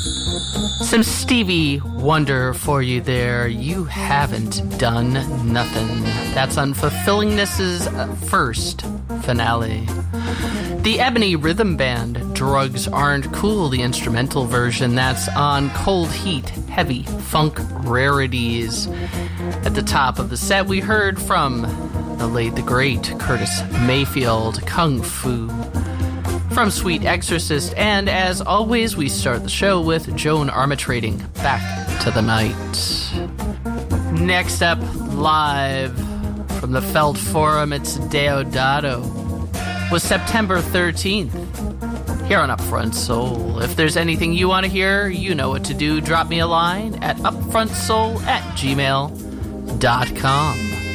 Some Stevie Wonder for you there. You haven't done nothing. That's Unfulfillingness's first finale. The Ebony Rhythm Band, Drugs Aren't Cool, the instrumental version. That's on Cold Heat, Heavy Funk Rarities. At the top of the set, we heard from the late, the great Curtis Mayfield, Kung Fu. From Sweet Exorcist, and as always, we start the show with Joan Armatrading, Back to the Night. Next up, live from the Felt Forum, it's Deodato. Was September 13th, here on Upfront Soul. If there's anything you want to hear, you know what to do. Drop me a line at upfrontsoul@gmail.com.